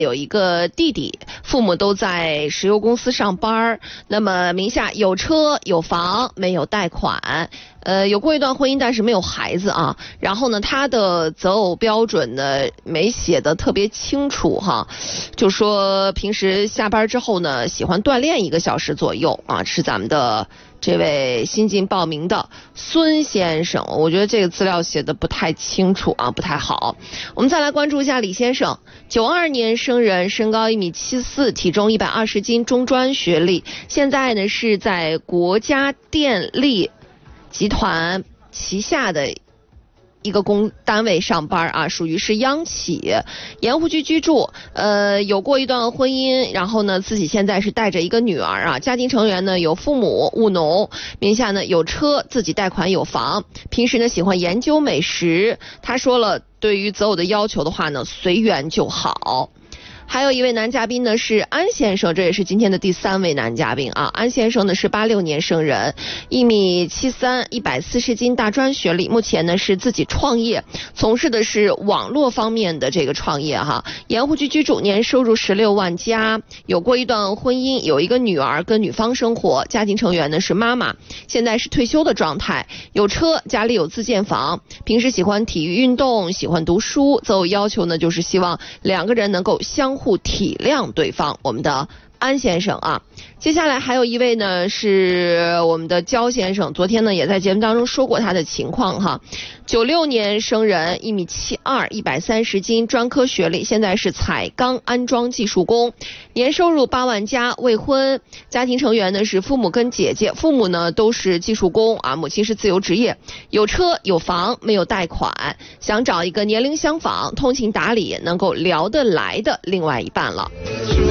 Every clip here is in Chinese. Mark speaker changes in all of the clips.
Speaker 1: 有一个弟弟，父母都在石油公司上班，那么名下有车有房，没有贷款。有过一段婚姻，但是没有孩子啊。然后呢，他的择偶标准呢没写得特别清楚哈，就说平时下班之后呢，喜欢锻炼1个小时左右啊，是咱们的这位新近报名的孙先生。我觉得这个资料写的不太清楚啊，不太好。我们再来关注一下李先生，92年生人，身高1.74米，体重120斤，中专学历，现在呢是在国家电力集团旗下的一个单位上班啊，属于是央企，盐湖区居住，有过一段婚姻，然后呢自己现在是带着一个女儿啊，家庭成员呢有父母务农，名下呢有车，自己贷款有房，平时呢喜欢研究美食。他说了，对于择偶的要求的话呢，随缘就好。还有一位男嘉宾呢是安先生，这也是今天的第3位男嘉宾啊。安先生呢是86年生人，1.73米，140斤，大专学历，目前呢是自己创业，从事的是网络方面的这个创业哈。盐湖区居住，年收入16万加，有过一段婚姻，有一个女儿，跟女方生活，家庭成员呢是妈妈，现在是退休的状态，有车，家里有自建房，平时喜欢体育运动，喜欢读书，择偶要求呢就是希望2个人能够相互体谅对方，我们的安先生啊。接下来还有一位呢是我们的焦先生，昨天呢也在节目当中说过他的情况哈。96年生人，1.72米，130斤，专科学历，现在是彩钢安装技术工，年收入8万加，未婚，家庭成员呢是父母跟姐姐，父母呢都是技术工啊，母亲是自由职业，有车有房，没有贷款，想找一个年龄相仿，通情达理，能够聊得来的另外一半了。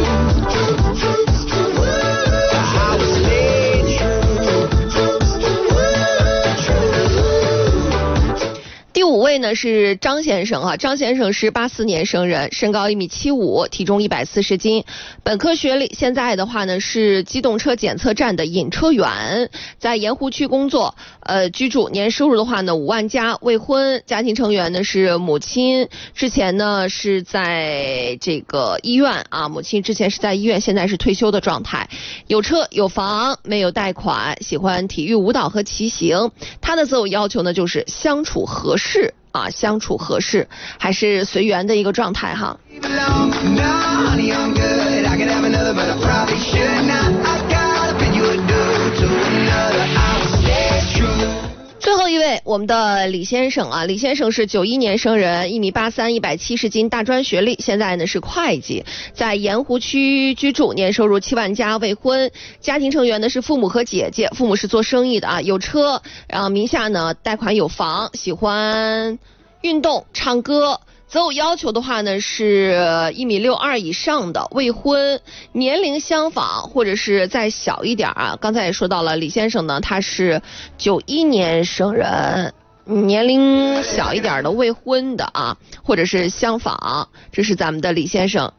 Speaker 1: 第5位呢是张先生啊，张先生是84年生人，身高1.75米，体重140斤，本科学历，现在的话呢是机动车检测站的引车员，在盐湖区工作，居住，年收入的话呢5万加，未婚，家庭成员呢是母亲，之前呢是在这个医院啊，母亲之前是在医院，现在是退休的状态，有车有房，没有贷款，喜欢体育舞蹈和骑行。他的择偶要求呢就是相处合适啊，相处合适，还是随缘的一个状态哈。最后一位，我们的李先生啊，李先生是91年生人，1.83米，170斤，大专学历，现在呢是会计，在盐湖区居住，年收入7万加，未婚，家庭成员呢是父母和姐姐，父母是做生意的啊，有车，然后名下呢贷款有房，喜欢运动唱歌。择偶要求的话呢是1.62米以上的，未婚，年龄相仿或者是再小一点啊。刚才也说到了，李先生呢他是91年生人，年龄小一点的未婚的啊，或者是相仿。这是咱们的李先生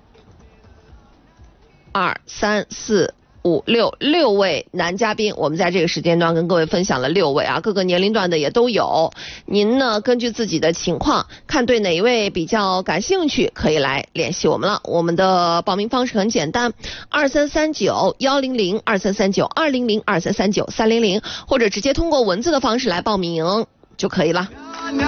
Speaker 1: 1、2、3、4、5、6位男嘉宾，我们在这个时间段跟各位分享了6位啊，各个年龄段的也都有。您呢根据自己的情况，看对哪一位比较感兴趣，可以来联系我们了。我们的报名方式很简单，2339-100 2339-200 2339-300，或者直接通过文字的方式来报名就可以了。